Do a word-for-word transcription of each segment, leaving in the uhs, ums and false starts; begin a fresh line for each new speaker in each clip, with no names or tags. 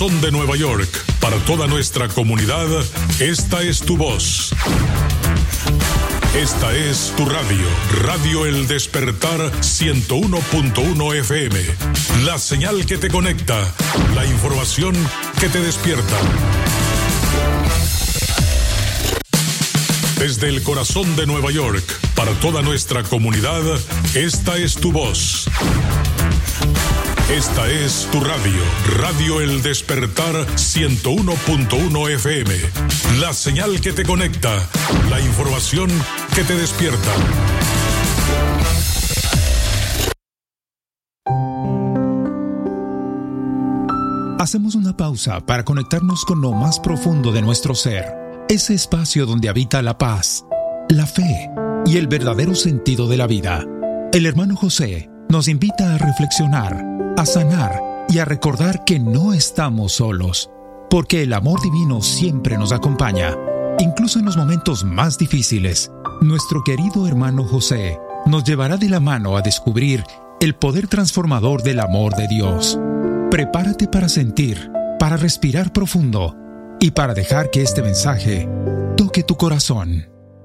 De Nueva York, para toda nuestra comunidad, esta es tu voz. Esta es tu radio, Radio El Despertar ciento uno punto uno F M. La señal que te conecta, la información que te despierta. Desde el corazón de Nueva York, para toda nuestra comunidad, esta es tu voz. Esta es tu radio, Radio El Despertar ciento uno punto uno F M. La señal que te conecta, la información que te despierta.
Hacemos una pausa para conectarnos con lo más profundo de nuestro ser, ese espacio donde habita la paz, la fe y el verdadero sentido de la vida. El hermano José nos invita a reflexionar, a sanar y a recordar que no estamos solos, porque el amor divino siempre nos acompaña, incluso en los momentos más difíciles. Nuestro querido hermano José nos llevará de la mano a descubrir el poder transformador del amor de Dios. Prepárate para sentir, para respirar profundo y para dejar que este mensaje toque tu corazón.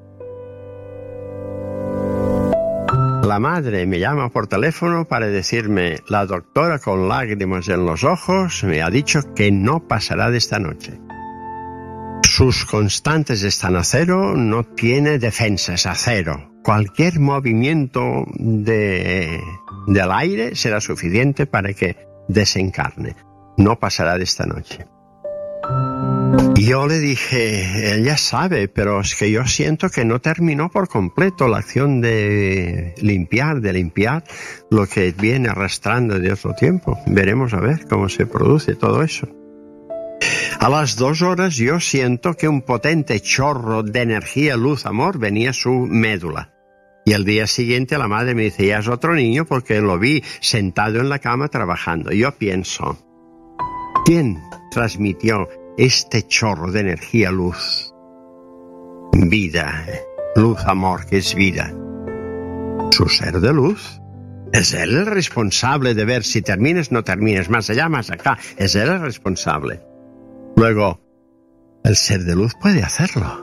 La madre me llama por teléfono para decirme: la doctora con lágrimas en los ojos me ha dicho que no pasará de esta noche. Sus constantes están a cero, no tiene defensas, a cero. Cualquier movimiento de, del aire será suficiente para que desencarne. No pasará de esta noche. Y yo le dije: ella sabe, pero es que yo siento que no terminó por completo la acción de limpiar, de limpiar lo que viene arrastrando de otro tiempo. Veremos a ver cómo se produce todo eso. A las dos horas yo siento que un potente chorro de energía, luz, amor venía a su médula. Y al día siguiente la madre me dice: ya es otro niño, porque lo vi sentado en la cama trabajando. Y yo pienso: ¿quién transmitió este chorro de energía, luz, vida, luz, amor, que es vida? Su ser de luz. Es él el responsable de ver si termines, no termines, más allá, más acá. Es él el responsable. Luego, el ser de luz puede hacerlo.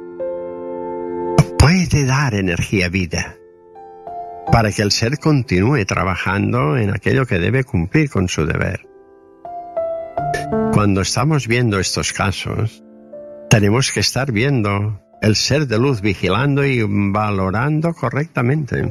Puede dar energía, vida, para que el ser continúe trabajando en aquello que debe cumplir con su deber. Cuando estamos viendo estos casos, tenemos que estar viendo el ser de luz, vigilando y valorando correctamente.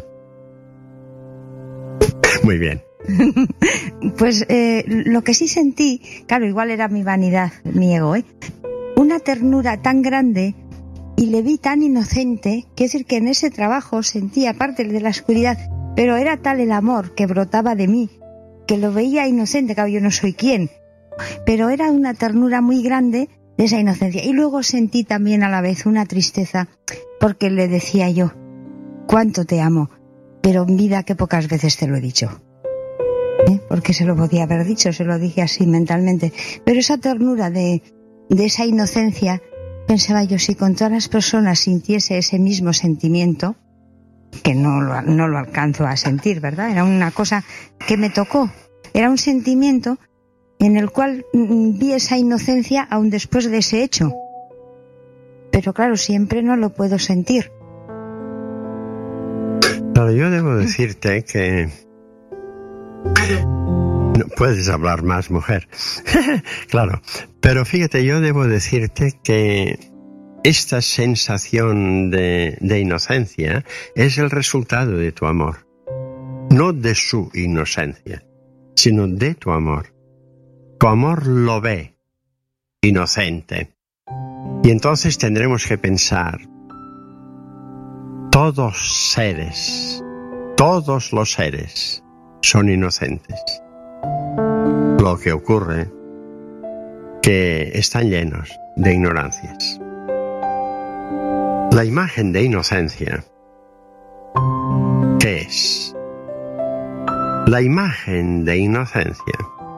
Muy bien.
Pues eh, lo que sí sentí, claro, igual era mi vanidad, mi ego, ¿eh? Una ternura tan grande, y le vi tan inocente, que es decir, que en ese trabajo sentía parte de la oscuridad, pero era tal el amor que brotaba de mí, que lo veía inocente. Claro, yo no soy quien, pero era una ternura muy grande de esa inocencia. Y luego sentí también a la vez una tristeza, porque le decía yo: cuánto te amo, pero en vida que pocas veces te lo he dicho. ¿Eh? Porque se lo podía haber dicho, se lo dije así mentalmente. Pero esa ternura de, de esa inocencia, pensaba yo, si con todas las personas sintiese ese mismo sentimiento, que no lo, no lo alcanzo a sentir, ¿verdad? Era una cosa que me tocó, era un sentimiento en el cual vi esa inocencia aún después de ese hecho. Pero claro, siempre no lo puedo sentir.
Pero yo debo decirte que... No puedes hablar más, mujer. Claro, pero fíjate, yo debo decirte que esta sensación de, de inocencia es el resultado de tu amor. No de su inocencia, sino de tu amor. Tu amor lo ve inocente. Y entonces tendremos que pensar: todos seres, todos los seres son inocentes. Lo que ocurre que están llenos de ignorancias. La imagen de inocencia, ¿qué es? La imagen de inocencia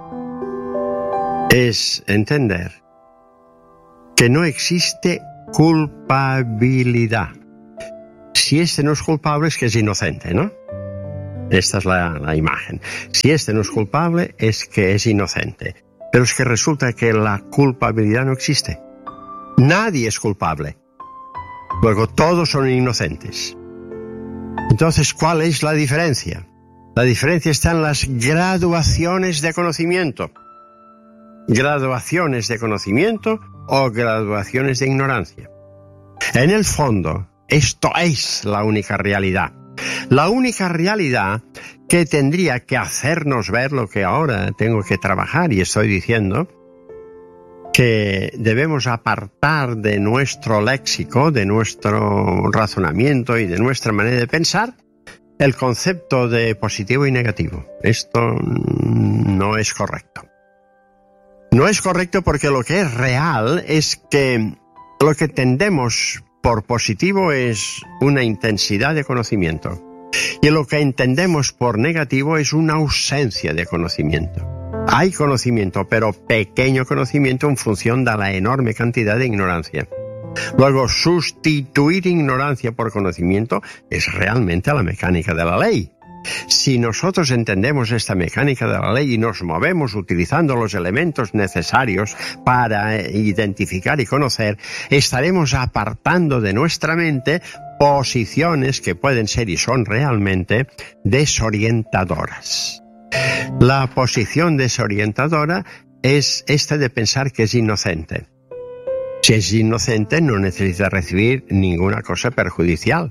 es entender que no existe culpabilidad. Si este no es culpable, es que es inocente, ¿no? Esta es la, la imagen. Si este no es culpable, es que es inocente. Pero es que resulta que la culpabilidad no existe. Nadie es culpable. Luego todos son inocentes. Entonces, ¿cuál es la diferencia? La diferencia está en las graduaciones de conocimiento. Graduaciones de conocimiento o graduaciones de ignorancia. En el fondo, esto es la única realidad. La única realidad que tendría que hacernos ver lo que ahora tengo que trabajar y estoy diciendo, que debemos apartar de nuestro léxico, de nuestro razonamiento y de nuestra manera de pensar, el concepto de positivo y negativo. Esto no es correcto. No es correcto porque lo que es real es que lo que entendemos por positivo es una intensidad de conocimiento. Y lo que entendemos por negativo es una ausencia de conocimiento. Hay conocimiento, pero pequeño conocimiento en función de la enorme cantidad de ignorancia. Luego, sustituir ignorancia por conocimiento es realmente la mecánica de la ley. Si nosotros entendemos esta mecánica de la ley y nos movemos utilizando los elementos necesarios para identificar y conocer, estaremos apartando de nuestra mente posiciones que pueden ser y son realmente desorientadoras. La posición desorientadora es esta de pensar que es inocente. Si es inocente, no necesita recibir ninguna cosa perjudicial.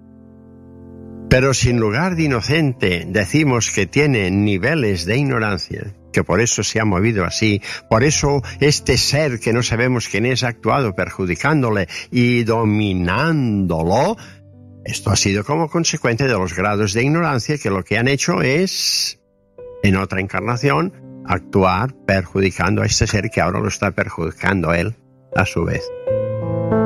Pero si en lugar de inocente decimos que tiene niveles de ignorancia, que por eso se ha movido así, por eso este ser que no sabemos quién es ha actuado perjudicándole y dominándolo, esto ha sido como consecuencia de los grados de ignorancia que lo que han hecho es, en otra encarnación, actuar perjudicando a este ser que ahora lo está perjudicando él a su vez.